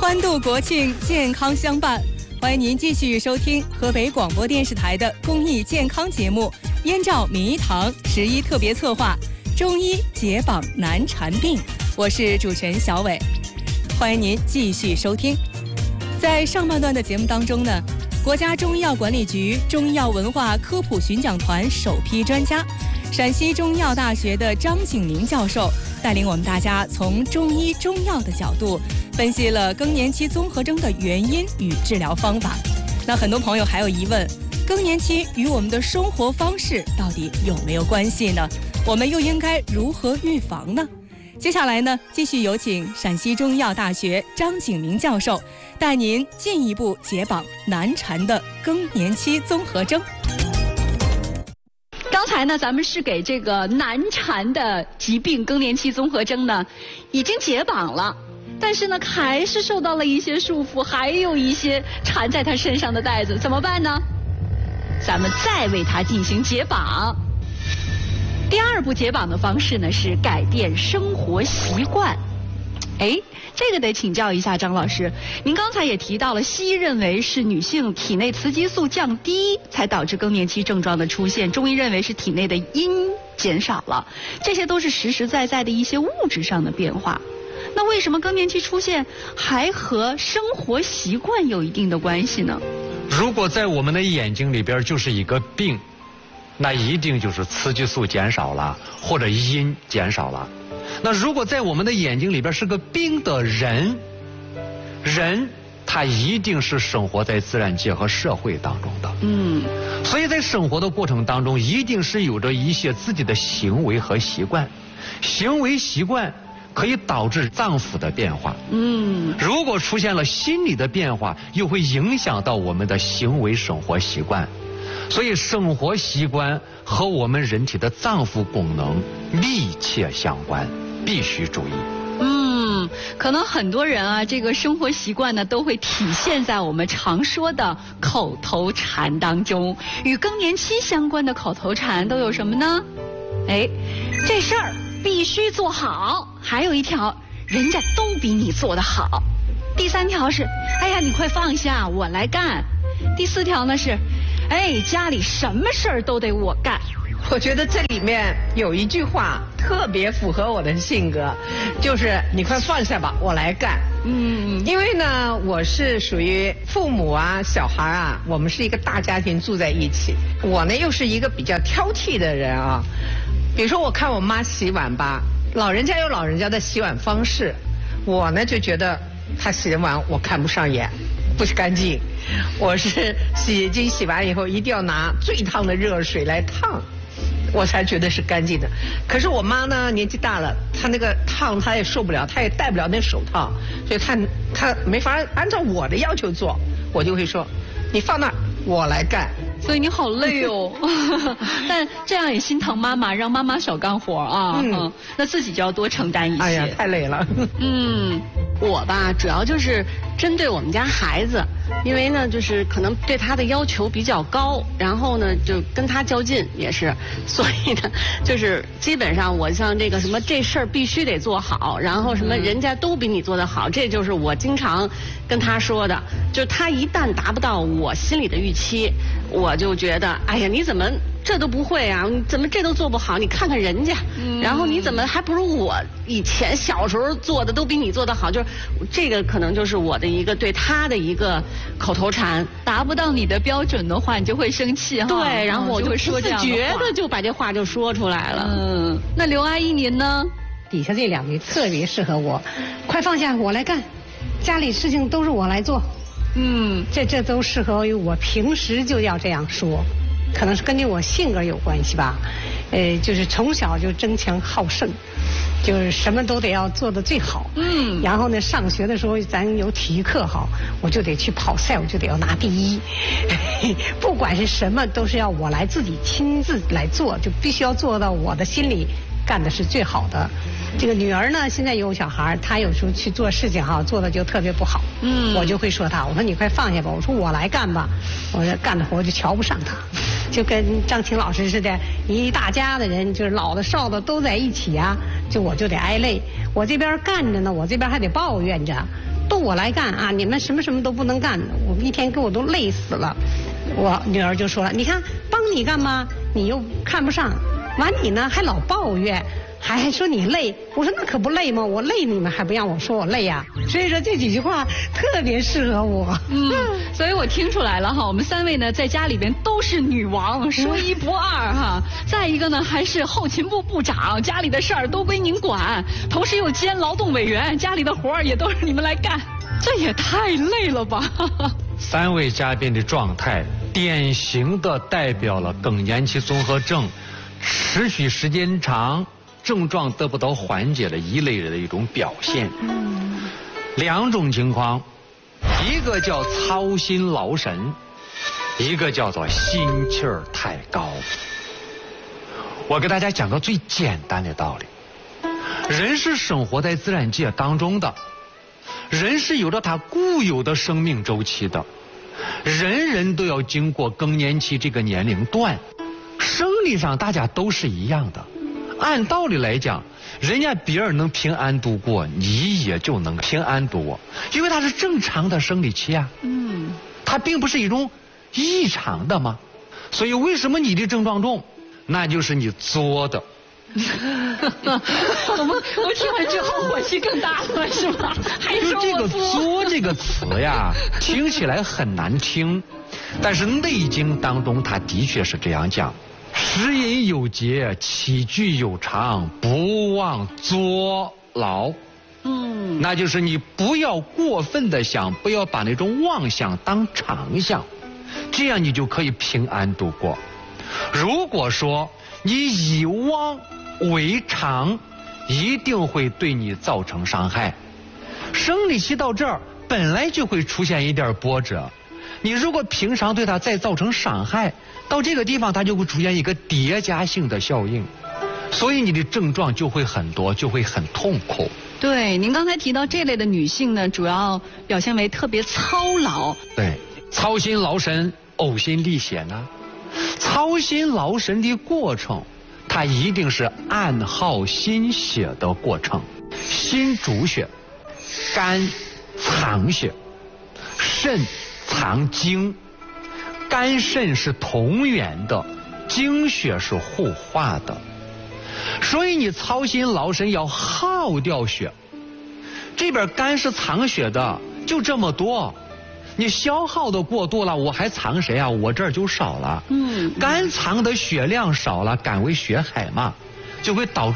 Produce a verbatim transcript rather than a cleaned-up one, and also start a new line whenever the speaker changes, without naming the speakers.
欢度国庆，健康相伴。欢迎您继续收听河北广播电视台的公益健康节目《燕赵名医堂十一特别策划中医解绑难缠病》，我是主持人小伟。欢迎您继续收听。在上半段的节目当中呢，国家中医药管理局中医药文化科普巡讲团首批专家，陕西中医药大学的张景明教授带领我们大家从中医中药的角度分析了更年期综合征的原因与治疗方法。那很多朋友还有疑问，更年期与我们的生活方式到底有没有关系呢？我们又应该如何预防呢？接下来呢，继续有请陕西中医药大学张景明教授带您进一步解绑难缠的更年期综合征。
刚才呢，咱们是给这个难缠的疾病更年期综合征呢，已经解绑了，但是呢，还是受到了一些束缚，还有一些缠在他身上的带子，怎么办呢？咱们再为他进行解绑。第二步解绑的方式呢，是改变生活习惯。哎，这个得请教一下张老师，您刚才也提到了，西医认为是女性体内雌激素降低才导致更年期症状的出现，中医认为是体内的阴减少了，这些都是实实在在的一些物质上的变化。那为什么更年期出现还和生活习惯有一定的关系呢？
如果在我们的眼睛里边就是一个病，那一定就是雌激素减少了，或者阴减少了。那如果在我们的眼睛里边是个病的人，人他一定是生活在自然界和社会当中的，嗯，所以在生活的过程当中，一定是有着一些自己的行为和习惯，行为习惯可以导致脏腑的变化，嗯，如果出现了心理的变化，又会影响到我们的行为生活习惯。所以生活习惯和我们人体的脏腑功能密切相关，必须注意。
嗯，可能很多人啊，这个生活习惯呢，都会体现在我们常说的口头禅当中。与更年期相关的口头禅都有什么呢？哎，这事儿必须做好。还有一条，人家都比你做得好。第三条是，哎呀，你快放下，我来干。第四条呢是，哎，家里什么事儿都得我干。
我觉得这里面有一句话特别符合我的性格，就是你快放下吧，我来干。嗯，因为呢，我是属于父母啊、小孩啊，我们是一个大家庭住在一起。我呢又是一个比较挑剔的人啊，比如说我看我妈洗碗吧，老人家有老人家的洗碗方式，我呢就觉得她洗的碗我看不上眼，不干净。我是洗衣机洗完以后一定要拿最烫的热水来烫，我才觉得是干净的。可是我妈呢年纪大了，她那个烫她也受不了，她也戴不了那手套，所以她她没法按照我的要求做，我就会说你放那儿我来干。
所以你好累哦，但这样也心疼妈妈，让妈妈少干活啊。嗯，嗯那自己就要多承担一些。
哎呀，太累了。
嗯，我吧，主要就是针对我们家孩子，因为呢，就是可能对他的要求比较高，然后呢，就跟他较劲也是，所以呢，就是基本上我像这个什么这事儿必须得做好，然后什么人家都比你做得好，这就是我经常跟他说的，就他一旦达不到我心里的预期，我就觉得，哎呀，你怎么这都不会啊？你怎么这都做不好？你看看人家，嗯、然后你怎么还不如我以前小时候做的都比你做的好？就是这个可能就是我的一个对他的一个口头禅，
达不到你的标准的话，你就会生气哈。
对，然后我就
不自
觉得就把这话就说出来了。
嗯，那刘阿姨您呢？
底下这两句特别适合我，快放下，我来干，家里事情都是我来做。嗯，这这都适合于我平时就要这样说，可能是根据我性格有关系吧。呃，就是从小就争强好胜，就是什么都得要做得最好。嗯，然后呢，上学的时候咱有体育课好，我就得去跑赛，我就得要拿第一。不管是什么，都是要我来自己亲自来做，就必须要做到我的心里干的是最好的。这个女儿呢，现在有小孩，她有时候去做事情哈，做的就特别不好。嗯，我就会说她，我说你快放下吧，我说我来干吧，我说干的活我就瞧不上她，就跟张晴老师似的，一大家的人，就是老的少的都在一起啊，就我就得挨累，我这边干着呢，我这边还得抱怨着。 都我来干啊，你们什么什么都不能干，我一天给我都累死了。我女儿就说了，你看帮你干嘛，你又看不上，完你呢还老抱怨。还说你累，我说那可不累吗？我累你们还不让我说我累呀、啊？所以说这几句话特别适合我。
嗯，所以我听出来了哈，我们三位呢在家里边都是女王，说一不二哈。再一个呢，还是后勤部部长，家里的事儿都归您管，同时又兼劳动委员，家里的活儿也都是你们来干，这也太累了吧？
三位嘉宾的状态，典型的代表了更年期综合症持续时间长。症状得不到缓解的一类人的一种表现。两种情况，一个叫操心劳神，一个叫做心气儿太高。我给大家讲个最简单的道理，人是生活在自然界当中的，人是有着他固有的生命周期的，人人都要经过更年期这个年龄段，生理上大家都是一样的。按道理来讲，人家别人能平安度过，你也就能平安度过，因为它是正常的生理期啊。嗯，它并不是一种异常的嘛。所以为什么你的症状重，那就是你作的。
我们我听完之后火气更大了，是吧？还说
就这个“
我作
作”这个词呀，听起来很难听，但是《内经》当中它的确是这样讲。食饮有节，起居有常，不忘作劳。嗯，那就是你不要过分的想，不要把那种妄想当常想，这样你就可以平安度过。如果说你以妄为常，一定会对你造成伤害。生理期到这儿本来就会出现一点波折，你如果平常对它再造成伤害，到这个地方它就会出现一个叠加性的效应，所以你的症状就会很多，就会很痛苦。
对，您刚才提到这类的女性呢，主要表现为特别操劳。
对，操心劳神，呕心沥血呢。操心劳神的过程，它一定是暗耗心血的过程。心主血，肝藏血，肾藏精。肝肾是同源的，精血是互化的，所以你操心劳神要耗掉血。这边肝是藏血的，就这么多，你消耗的过多了，我还藏谁啊？我这儿就少了。嗯，肝藏的血量少了，肝为血海嘛，就会导致